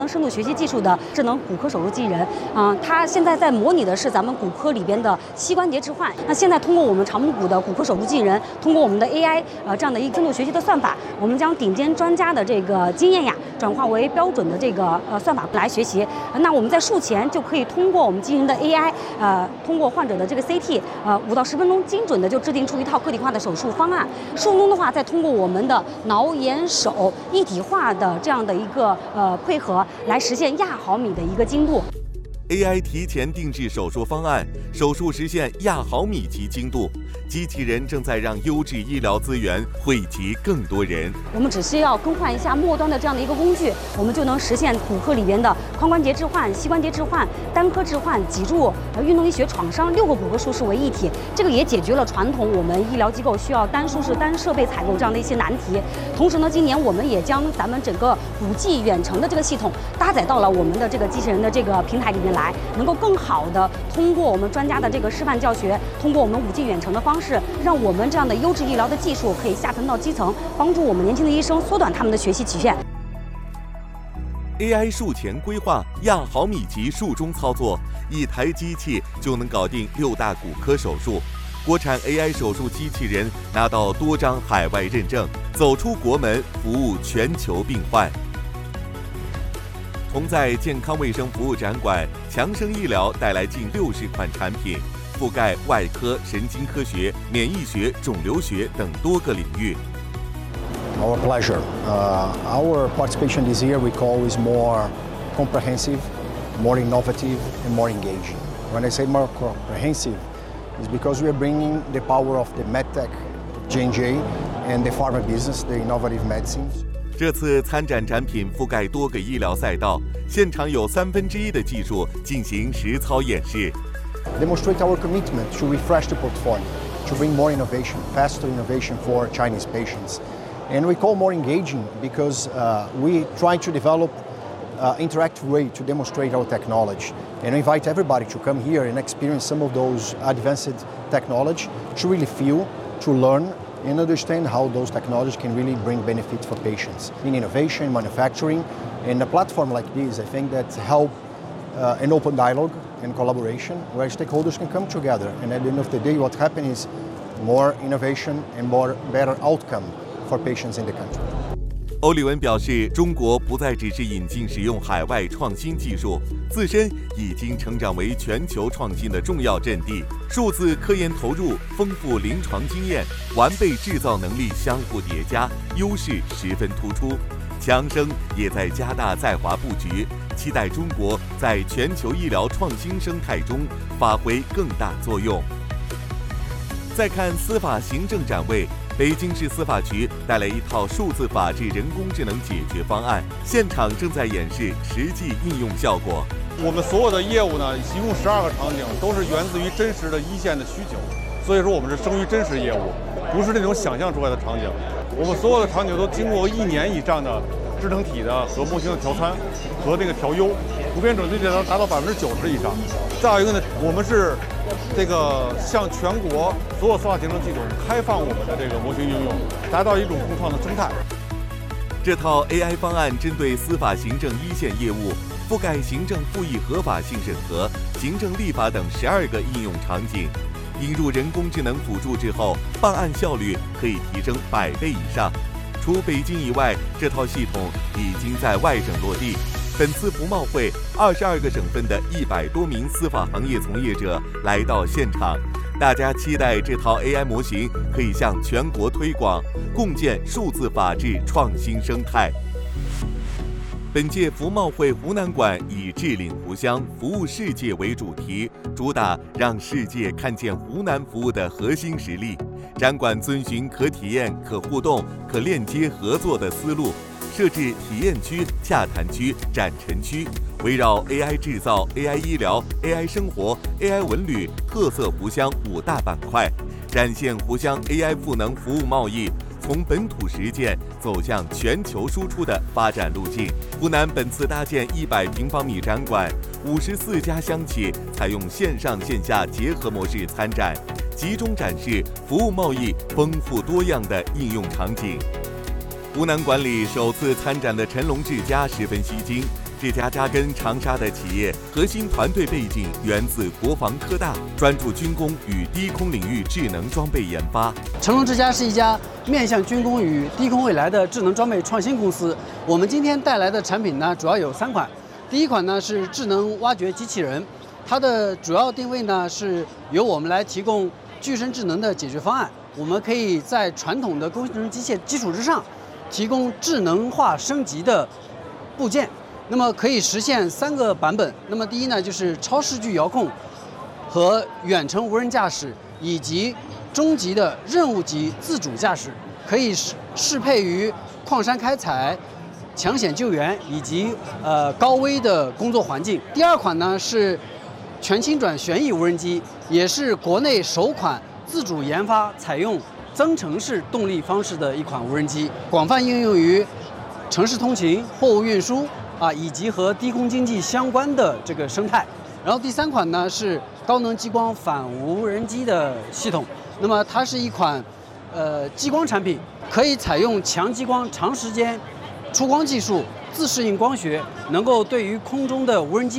深度学习技术的智能骨科手术机器人，它现在在模拟的是咱们骨科里边的膝关节置换。那现在通过我们长骨的骨科手术机器人，通过我们的 AI 这样的一个深度学习的算法，我们将顶尖专家的这个经验呀，转化为标准的这个算法来学习。那我们在术前就可以通过我们机器人的 AI，通过患者的这个 CT， 5到10分钟精准的就制定出一套个体化的手术方案。术中的话，再通过我们的脑眼手一体化的这样的一个配合，来实现亚毫米的一个精度。 AI 提前定制手术方案，手术实现亚毫米级精度。机器人正在让优质医疗资源惠及更多人。 我们只需要更换一下末端的这样的一个工具，我们就能实现骨科里边的髋关节置换、膝关节置换、单科置换、脊柱、运动医学、创伤6个骨科术式为一体。这个也解决了传统我们医疗机构需要单术式、单设备采购这样的一些难题。同时呢，今年我们也将咱们整个5G 远程的这个系统搭载到了我们的这个机器人的这个平台里面来，能够更好的通过我们专家的这个示范教学，通过我们5G 远程的方式，让我们这样的优质医疗的技术可以下沉到基层，帮助我们年轻的医生缩短他们的学习曲线。 AI 术前规划，亚毫米级术中操作，一台机器就能搞定6大骨科手术。国产 AI 手术机器人拿到多张海外认证，走出国门，服务全球病患。同在健康卫生服务展馆，强生医疗带来近60款产品，覆盖外科、神经科学、免疫学、肿瘤学等多个领域。 Our pleasure. Our participation this year we call is more comprehensive, more innovative, and more engaging. When I say more comprehensive, it's because we are bringing the power of the medtech, J&J, and the pharma business, the innovative medicines. 这次参展展品覆盖多个医疗赛道，现场有1/3的技术进行实操演示。 Demonstrate our commitment to refresh the portfolio, to bring more innovation, faster innovation for Chinese patients. And we call more engaging because we try to develop interactive way to demonstrate our technology and invite everybody to come here and experience some of those advanced technology to really feel, to learn, and understand how those technologies can really bring benefit for patients in innovation, manufacturing, and a platform like this, I think that help an open dialogue and collaboration where stakeholders can come together. And at the end of the day, what happens is more innovation and more better outcome for patients in the country. 欧利文表示，中国不再只是引进使用海外创新技术，自身已经成长为全球创新的重要阵地。数字科研投入、丰富临床经验、完备制造能力相互叠加，优势十分突出。强生也在加大在华布局，期待中国在全球医疗创新生态中发挥更大作用。再看司法行政展位，北京市司法局带来一套数字法治人工智能解决方案，现场正在演示实际应用效果。 我们所有的业务呢，一共12个场景，都是源自于真实的一线的需求，所以说我们是生于真实业务，不是那种想象出来的场景。我们所有的场景都经过1年以上的智能体的和模型的调参和那个调优，图片准确率能达到90%以上。再有一个呢，我们是这个向全国所有司法行政系统开放我们的这个模型应用，达到一种共创的生态。 这套 AI 方案针对司法行政一线业务，覆盖行政复议合法性审核、行政立法等12个应用场景。引入人工智能辅助之后，办案效率可以提升100倍以上。除北京以外，这套系统已经在外省落地。本次服贸会，22个省份的100多名司法行业从业者来到现场，大家期待这套 AI 模型可以向全国推广，共建数字法治创新生态。本届服贸会湖南馆以致领湖湘，服务世界为主题，主打让世界看见湖南服务的核心实力。展馆遵循可体验、可互动、可链接合作的思路，设置体验区、洽谈区、展陈区，围绕 AI 制造、AI 医疗、AI 生活、AI 文旅、特色湖湘5大板块，展现湖湘 AI 赋能服务贸易从本土实践走向全球输出的发展路径。湖南本次搭建100平方米展馆，54家乡企采用线上线下结合模式参展，集中展示服务贸易丰富多样的应用场景。湖南馆里首次参展的陈龙之家十分吸睛， 这家扎根长沙的企业，核心团队背景源自国防科大，专注军工与低空领域智能装备研发。 成龙之家是一家面向军工与低空未来的智能装备创新公司。我们今天带来的产品呢，主要有3款。第一款呢是智能挖掘机器人，它的主要定位呢是由我们来提供具身智能的解决方案。我们可以在传统的工程机械基础之上，提供智能化升级的部件。那么可以实现3个版本。那么第一呢，就是超视距遥控和远程无人驾驶，以及中级的任务级自主驾驶，可以适配于矿山开采、抢险救援以及高危的工作环境。第二款呢是全轻转旋翼无人机，也是国内首款自主研发采用增程式动力方式的一款无人机，广泛应用于城市通勤、货物运输以及和低空经济相关的这个生态。然后第3款呢是高能激光反无人机的系统，那么它是一款激光产品，可以采用强激光长时间出光技术，自适应光学，能够对于空中的无人机